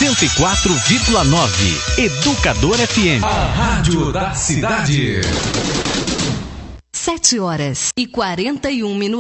104,9. Educador FM. A rádio da cidade. 7h41.